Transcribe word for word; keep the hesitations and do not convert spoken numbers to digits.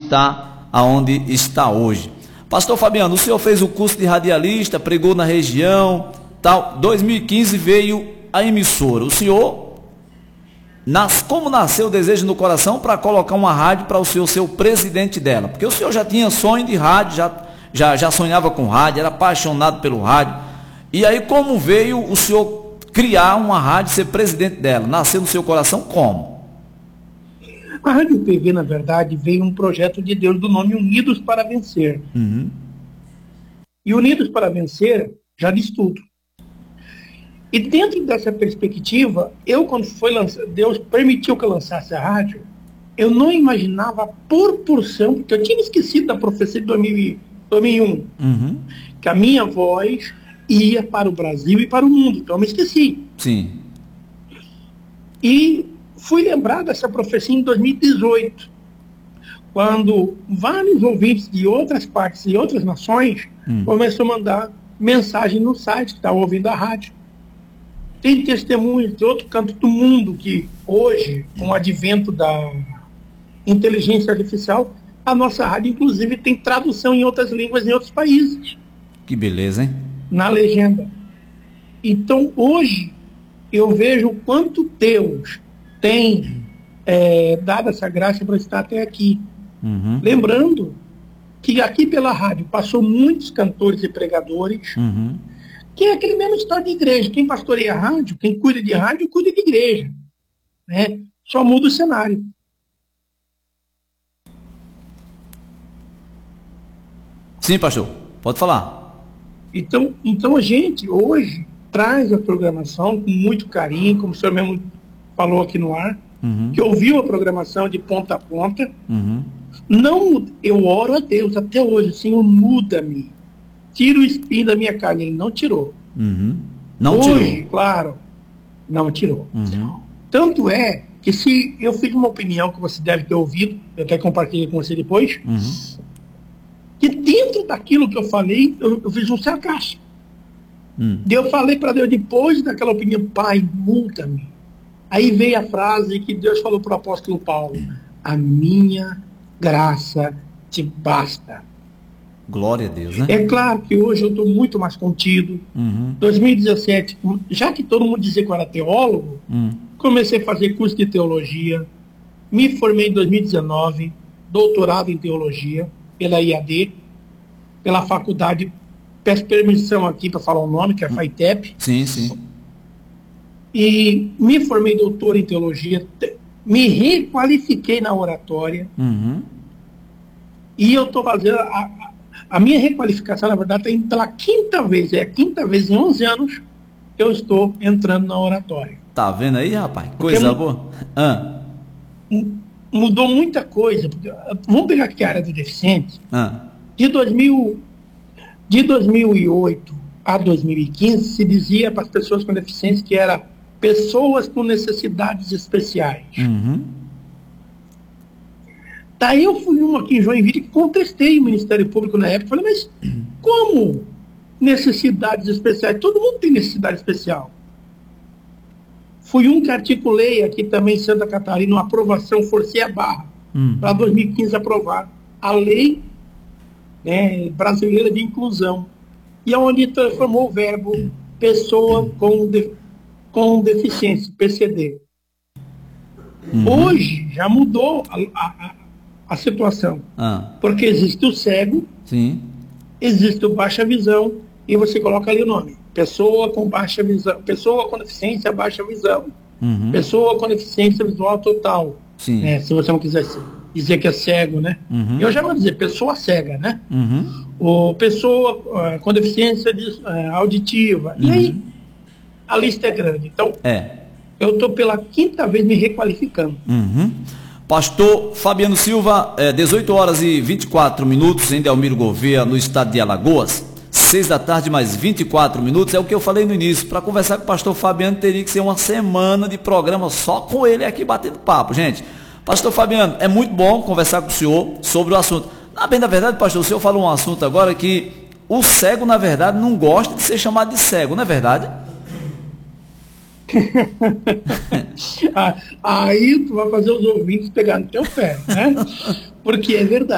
está aonde está hoje. Pastor Fabiano, o senhor fez o curso de radialista, pregou na região, tal. dois mil e quinze veio a emissora. O senhor, nas, como nasceu o desejo no coração para colocar uma rádio para o senhor ser o presidente dela? Porque o senhor já tinha sonho de rádio, já, já, já sonhava com rádio, era apaixonado pelo rádio. E aí como veio o senhor criar uma rádio, ser presidente dela? Nasceu no seu coração como? A Rádio T V, na verdade, veio um projeto de Deus do nome Unidos para Vencer. Uhum. E Unidos para Vencer já diz tudo. E dentro dessa perspectiva, eu, quando foi lançado, Deus permitiu que eu lançasse a rádio, eu não imaginava a proporção, porque eu tinha esquecido da profecia de dois mil e um, uhum. que a minha voz ia para o Brasil e para o mundo. Então eu me esqueci. Sim. E fui lembrar dessa profecia em dois mil e dezoito, quando vários ouvintes de outras partes e outras nações hum. começaram a mandar mensagem no site, que estavam ouvindo a rádio. Tem testemunhos de outro canto do mundo que hoje, com o advento da inteligência artificial, a nossa rádio, inclusive, tem tradução em outras línguas em outros países. Que beleza, hein? Na legenda. Então, hoje, eu vejo o quanto Deus tem é, dado essa graça para estar até aqui. Uhum. Lembrando que aqui pela rádio passou muitos cantores e pregadores, uhum. que é aquele mesmo história de igreja. Quem pastoreia a rádio, quem cuida de rádio, cuida de igreja. Né? Só muda o cenário. Sim, pastor. Pode falar. Então, então a gente hoje traz a programação com muito carinho, como o senhor mesmo falou aqui no ar, uhum. que ouviu a programação de ponta a ponta. Uhum. Não, eu oro a Deus até hoje, Senhor, muda-me. Tira o espinho da minha carne. Ele não tirou. Uhum. Não hoje, tirou. claro, não tirou. Uhum. Tanto é que se eu fiz uma opinião que você deve ter ouvido, eu até compartilhei com você depois, uhum. que dentro daquilo que eu falei, eu, eu fiz um sarcasmo. Uhum. Eu falei para Deus, depois daquela opinião, Pai, multa-me. Aí veio a frase que Deus falou para o apóstolo Paulo, a minha graça te basta. Glória a Deus, né? É claro que hoje eu estou muito mais contido. Uhum. dois mil e dezessete, já que todo mundo dizia que eu era teólogo, uhum. comecei a fazer curso de teologia, me formei em dois mil e dezenove, doutorado em teologia, pela I A D, pela faculdade, peço permissão aqui para falar o nome, que é a FAITEP. Sim, sim. E me formei doutor em teologia, me requalifiquei na oratória, uhum. e eu estou fazendo, a, a, a minha requalificação, na verdade, está indo pela quinta vez, é a quinta vez em onze anos que eu estou entrando na oratória. Tá vendo aí, rapaz? Coisa Porque boa. Ah. Mudou muita coisa. Porque, vamos pegar aqui a área do deficiente. Ah. De, dois mil, de dois mil e oito a dois mil e quinze, se dizia para as pessoas com deficiência que era pessoas com necessidades especiais. Uhum. Daí eu fui um aqui em Joinville que contestei o Ministério Público na época. Falei, mas como necessidades especiais? Todo mundo tem necessidade especial. Fui um que articulei aqui também em Santa Catarina uma aprovação, forcei a barra, hum. para dois mil e quinze aprovar a lei, né, brasileira de inclusão. E onde transformou o verbo pessoa com, de, com deficiência, P C D. Uhum. Hoje já mudou a, a, a situação. Ah. Porque existe o cego, sim. existe o baixa visão, e você coloca ali o nome. Pessoa com baixa visão, pessoa com deficiência baixa visão, uhum. pessoa com deficiência visual total. Sim. Né, se você não quiser dizer que é cego, né? Uhum. Eu já vou dizer pessoa cega, né? Uhum. Ou pessoa uh, com deficiência de, uh, auditiva. Uhum. E aí, a lista é grande. Então, é. eu estou pela quinta vez me requalificando. Uhum. Pastor Fabiano Silva, é, dezoito horas e vinte e quatro minutos em Delmiro Gouveia, no estado de Alagoas. seis da tarde mais vinte e quatro minutos, é o que eu falei no início. Para conversar com o pastor Fabiano teria que ser uma semana de programa só com ele aqui batendo papo, gente. Pastor Fabiano, é muito bom conversar com o senhor sobre o assunto. Na bem da verdade, pastor, o senhor falou um assunto agora que o cego, na verdade, não gosta de ser chamado de cego, não é verdade? Aí tu vai fazer os ouvintes pegar no teu pé, né? Porque é verdade.